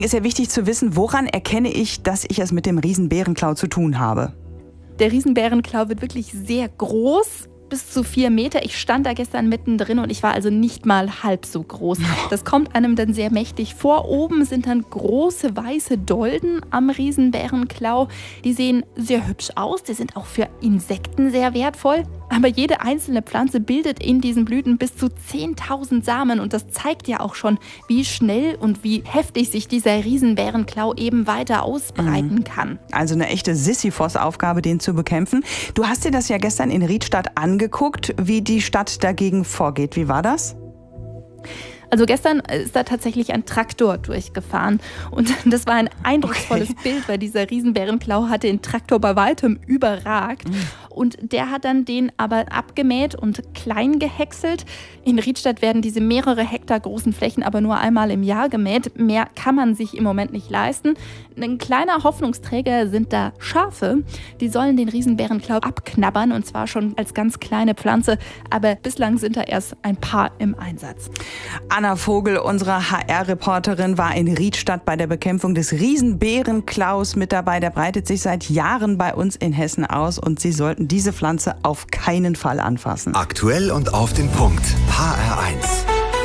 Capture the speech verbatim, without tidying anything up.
Ist ja wichtig zu wissen, woran erkenne ich, dass ich es mit dem Riesenbärenklau zu tun habe? Der Riesenbärenklau wird wirklich sehr groß, bis zu vier Meter. Ich stand da gestern mittendrin und ich war also nicht mal halb so groß. Das kommt einem dann sehr mächtig vor. Oben sind dann große weiße Dolden am Riesenbärenklau. Die sehen sehr hübsch aus. Die sind auch für Insekten sehr wertvoll. Aber jede einzelne Pflanze bildet in diesen Blüten bis zu zehntausend Samen. Und das zeigt ja auch schon, wie schnell und wie heftig sich dieser Riesenbärenklau eben weiter ausbreiten kann. Also eine echte Sisyphos-Aufgabe, den zu bekämpfen. Du hast dir das ja gestern in Riedstadt angeguckt, wie die Stadt dagegen vorgeht. Wie war das? Also gestern ist da tatsächlich ein Traktor durchgefahren und das war ein eindrucksvolles okay. Bild, weil dieser Riesenbärenklau hatte den Traktor bei weitem überragt mhm. und der hat dann den aber abgemäht und klein gehäckselt. In Riedstadt werden diese mehrere Hektar großen Flächen aber nur einmal im Jahr gemäht. Mehr kann man sich im Moment nicht leisten. Ein kleiner Hoffnungsträger sind da Schafe. Die sollen den Riesenbärenklau abknabbern und zwar schon als ganz kleine Pflanze, aber bislang sind da erst ein paar im Einsatz. Anna Vogel, unsere H R-Reporterin, war in Riedstadt bei der Bekämpfung des Riesenbärenklaus mit dabei. Der breitet sich seit Jahren bei uns in Hessen aus und Sie sollten diese Pflanze auf keinen Fall anfassen. Aktuell und auf den Punkt. H R eins.